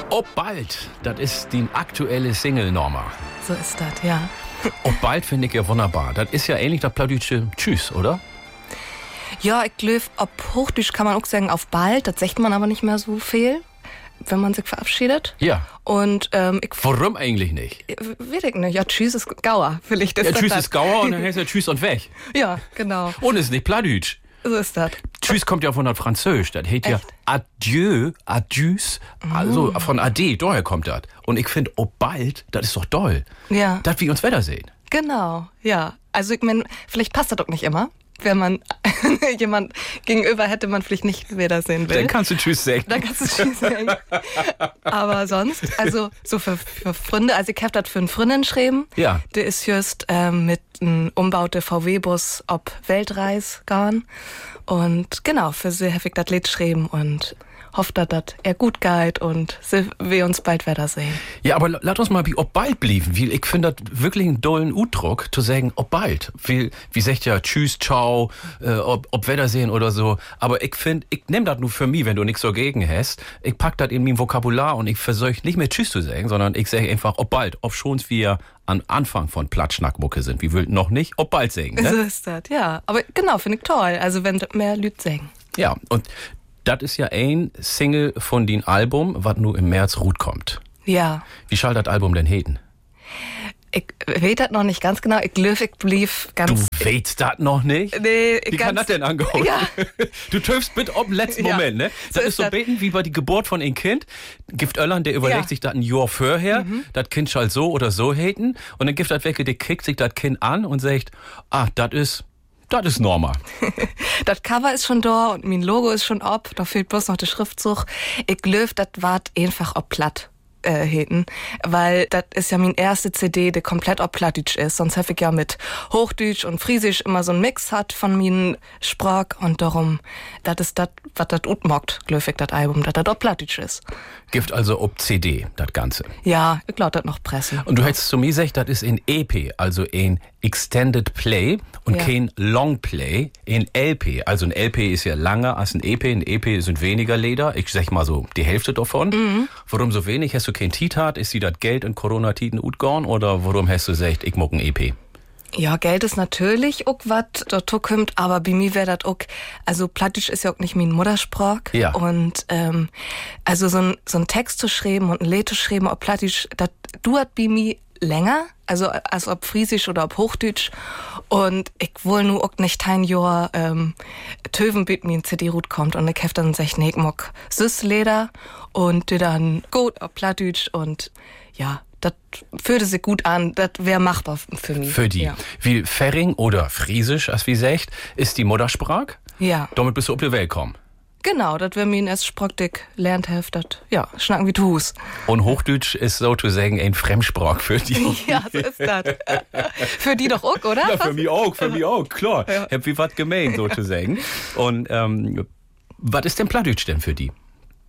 Ob bald, das ist die aktuelle Single, Norma. So ist das, ja. Ob bald finde ich ja wunderbar. Das ist ja ähnlich das plattdeutsche Tschüss, oder? Ja, ich glaube, ob Hochdeutsch kann man auch sagen auf bald. Das sagt man aber nicht mehr so viel, wenn man sich verabschiedet. Ja. Und Warum eigentlich nicht? Weiß ich nicht. Ja, Tschüss ist Gauer. Vielleicht ist Ja, das Tschüss das. ist Gauer und dann heißt ja Tschüss und weg. Ja, genau. Und ist nicht plattdeutsch. So ist das. Tschüss kommt ja von das Französisch. Das heißt ja Adieu, Adieus, also von Ade, daher kommt das. Und ich finde, ob bald, das ist doch doll. Ja. Dass wir uns wiedersehen. Genau, ja. Also ich meine, vielleicht passt das doch nicht immer. Wenn man jemand gegenüber hätte, man vielleicht nicht wiedersehen will. Dann kannst du Tschüss sagen. Dann kannst du Tschüss sagen. Aber sonst, also so für Freunde, also ich hab das für einen Freundin geschrieben. Ja. Der ist just mit einem umbaute VW-Bus ob Weltreis gegangen. Und genau, für sie habe ich das Lied geschrieben und hofft, dass er gut geht und wir uns bald wiedersehen. Ja, aber lass uns mal wie ob bald blieben. Ich finde das wirklich einen dollen Udruck, zu sagen, ob bald. Wie sagt ja Tschüss, Ciao, ob Wiedersehen oder so. Aber ich finde, ich nehme das nur für mich, wenn du nichts dagegen hast. Ich pack das in mein Vokabular und ich versuche nicht mehr Tschüss zu sagen, sondern ich sage einfach, ob bald, ob schon wir am Anfang von Platschnackmucke sind. Wir will noch nicht, ob bald sagen. Ne? So ist das, ja. Aber genau, finde ich toll. Also wenn mehr Leute sagen. Ja, und das ist ja ein Single von dem Album, was nur im März kommt. Ja. Wie soll das Album denn heten? Ich weiß das noch nicht ganz genau. Ich glaube, ich blieb ganz... Du weißt das noch nicht? Nee, Wie kann das denn angehen? Ja. Du triffst bitte ob letzten Ja. Moment, ne? So Das ist ist so das. beten wie bei die Geburt von ein Kind. Gibt Öllern, der überlegt Ja. sich das ein Jahr vorher, das Kind soll so oder so heten. Und dann gibt das weg, der kickt sich das Kind an und sagt, das ist Norma. Das Cover ist schon da und mein Logo ist schon ob. Da fehlt bloß noch der Schriftzug. Ich glaube, das wart einfach ob platt heten, weil das ist ja mein erste CD, der komplett ob plattdeutsch ist. Sonst habe ich ja mit Hochdeutsch und Friesisch immer so einen Mix hat von meinen Sprach und darum, das ist das, was das utmockt, glaube ich, das Album, dass das ob plattdeutsch ist. Gibt also ob CD, das Ganze. Ja, ich glaube, das noch pressen. Und du hättest zu mir gesagt, das ist ein EP, also ein Extended Play und Ja. kein Long Play, ein LP. Also ein LP ist ja langer als ein EP. Ein EP sind weniger Leder. Ich sag mal so die Hälfte davon. Warum so wenig? Hast du kein Titat? Ist sie das Geld in Corona-Titen utgorn? Oder warum hast du gesagt, ich muck ein EP? Ja, Geld ist natürlich auch was dazu kommt, aber bei mir wäre das auch, also Plattdeutsch ist ja auch nicht mein Muttersprach. Ja. Und also so ein Text zu schreiben und ein Lied zu schreiben auf Plattdeutsch, das dauert bei mir länger, also als ob Friesisch oder ob Hochdeutsch. Und ich will nur auch nicht ein Jahr töven, bis mir ein CD-Rut kommt. Und ich hab dann gesagt, nee, ich mag Süßleder und die dann gut auf Plattdeutsch und ja, das fühlte sich gut an, das wäre machbar für mich. Für die. Ja. Wie Ferring oder Friesisch, als wie sagt, ist die Muttersprach. Ja, Damit bist du auf die Welt kommen. genau, das wäre mir erst Sprach, dick lernt heft, das, ja, schnacken wie Tuhs. Und Hochdeutsch ist sozusagen ein Fremdsprach für die. Ja, so ist das. Für die doch auch, oder? Ja, für mich auch, klar. Ja. Hab wie was gemeint, sozusagen. Und was ist denn Plattdeutsch denn für die?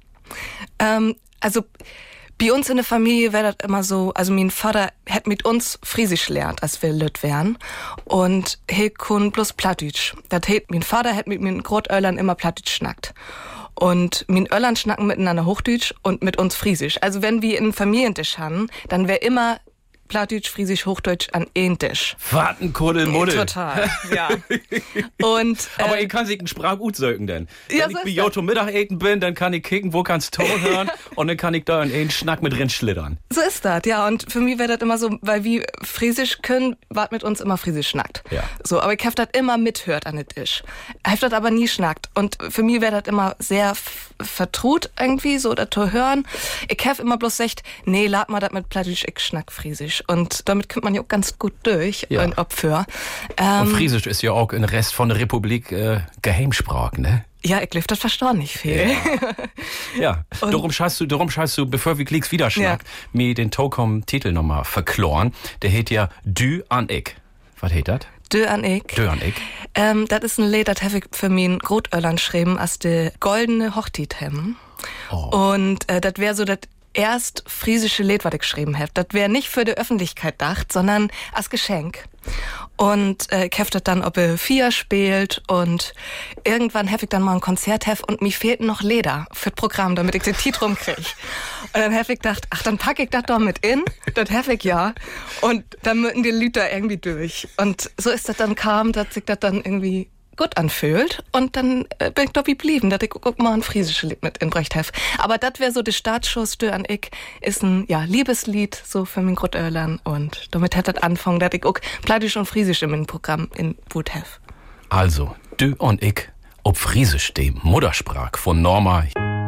Also, bei uns in der Familie wäre das immer so, also mein Vater hat mit uns Friesisch gelernt, als wir Lüt wären. Und he kun bloß Plattdeutsch. Das heißt, mein Vater hat mit meinen Großöllern immer Plattdeutsch schnackt. Und mein Öllern schnacken miteinander Hochdeutsch und mit uns Friesisch. Also wenn wir einen Familientisch haben, dann wäre immer Plattdeutsch, Friesisch, Hochdeutsch an einen Tisch. Warten, Kuddelmuddel. Total, ja. Und, Aber ich kann sich einen Sprach gut sögen denn. Ja, Wenn so ich bei ist Joto Mittagessen bin, dann kann ich kicken, wo kannst Ton hören und dann kann ich da in einen Schnack mit drin schlittern. so ist das, ja. Und für mich wäre das immer so, weil wir Friesisch können, wart mit uns immer Friesisch schnackt. Ja. So, aber ich hab das immer mithört an den Tisch. Ich hab das aber nie schnackt. Und für mich wäre das immer sehr vertraut irgendwie, so das zu hören. Ich hab immer bloß gesagt, nee, lad mal das mit Plattdeutsch, ich schnack Friesisch. Und damit kommt man ja auch ganz gut durch. Ja. Und Opfer. Und Friesisch ist ja auch ein Rest von der Republik Geheimsprach, ne? Ja, ich glaube, das verstehe nicht viel. Ja. Darum scheißt du, bevor wir Klicks wieder schnackt, mir den Tokom-Titel nochmal verkloren. Der heißt ja Dü an ich. Was heißt das? Dö an ich. Dü an ich. Das ist ein Lied, das habe ich für meinen Großöllern geschrieben, als die goldene Hochzeit haben. Oh. Und das wäre so das erst friesische Lied, was ich geschrieben habe. Das wäre nicht für die Öffentlichkeit gedacht, sondern als Geschenk. Und ich hab das dann ob 4 spielt und irgendwann hab ich dann mal ein Konzert und mir fehlten noch Leder für das Programm, damit ich den Titel rumkrieg. Und dann hab ich gedacht, ach, dann pack ich das doch mit in, das hab ich ja. Und dann müssen die Lüter irgendwie durch. Und so ist das dann kam, dass sich das dann irgendwie gut anfühlt. Und dann bin ich doch geblieben, dass ich guck mal ein friesisches Lied mit in Brecht hef. Aber das wäre so der Startschuss, an ich, ist ein, ja, Liebeslied, so für mein Großeltern. Und damit hat das angefangen, dass ich auch Plattdeutsch und Friesisch in meinem Programm in Wut hef. Also, du und ich, ob Friesisch, dem Muttersprach von Norma.